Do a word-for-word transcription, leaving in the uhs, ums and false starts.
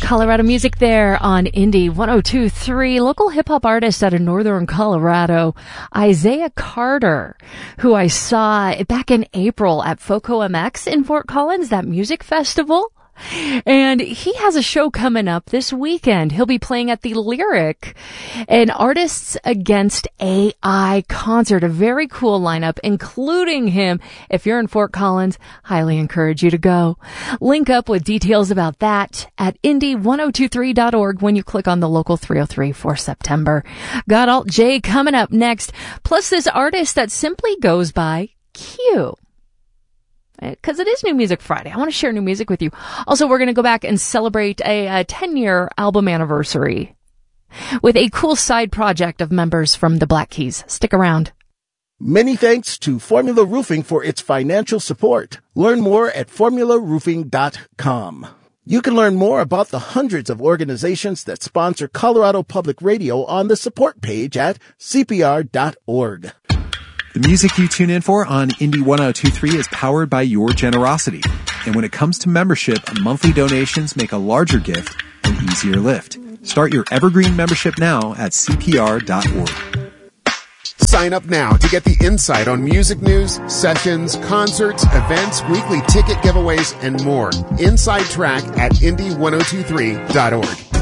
Colorado music there on Indie one oh two point three. Local hip-hop artist out of northern Colorado, Isaiah Carter, who I saw back in April at Foco M X in Fort Collins, that music festival. And he has a show coming up this weekend. He'll be playing at the Lyric, an Artists Against A I concert. A very cool lineup, including him. If you're in Fort Collins, highly encourage you to go. Link up with details about that at indie one oh two three dot org when you click on the local three oh three for September. Got Alt J coming up next, plus this artist that simply goes by Q. Because it is New Music Friday. I want to share new music with you. Also, we're going to go back and celebrate a, a ten-year album anniversary with a cool side project of members from the Black Keys. Stick around. Many thanks to Formula Roofing for its financial support. Learn more at formula roofing dot com. You can learn more about the hundreds of organizations that sponsor Colorado Public Radio on the support page at c p r dot org. The music you tune in for on Indie one oh two point three is powered by your generosity. And when it comes to membership, monthly donations make a larger gift an easier lift. Start your Evergreen membership now at c p r dot org. Sign up now to get the insight on music news, sessions, concerts, events, weekly ticket giveaways, and more. Inside Track at indie one oh two three dot org.